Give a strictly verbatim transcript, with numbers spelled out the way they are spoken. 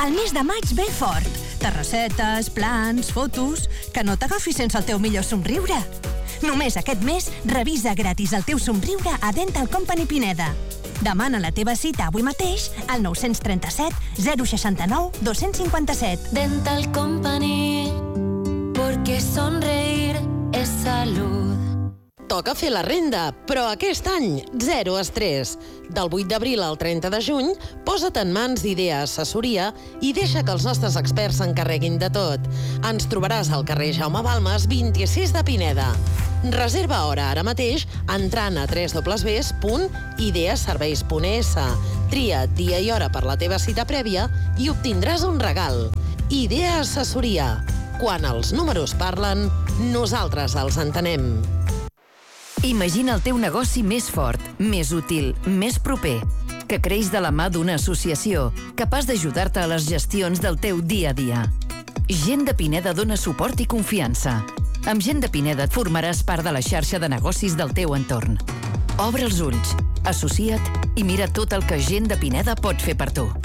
El mes de maig ve fort. Terrassetes, plans, fotos... Que no t'agafis sense el teu millor somriure. Només aquest mes revisa gratis el teu somriure a Dental Company Pineda. Demana la teva cita avui mateix al nou tres set, zero sis nou, dos cinc set. Dental Company, porque sonreír es salud. Toca fer la renda, però aquest any, zero estrès. Del vuit d'abril al trenta de juny, posa't en mans d'Idea Assessoria i deixa que els nostres experts s'encarreguin de tot. Ens trobaràs al carrer Jaume Balmes, vint-i-sis de Pineda. Reserva hora ara mateix entrant a w w w punt ideaserveis punt e s. Tria dia i hora per la teva cita prèvia i obtindràs un regal. Idea Assessoria. Quan els números parlen, nosaltres els entenem. Imagina el teu negoci més fort, més útil, més proper, que creix de la mà d'una associació capaç d'ajudar-te a les gestions del teu dia a dia. Gent de Pineda dona suport i confiança. Amb Gent de Pineda et formaràs part de la xarxa de negocis del teu entorn. Obre els ulls, associa't i mira tot el que Gent de Pineda pot fer per tu.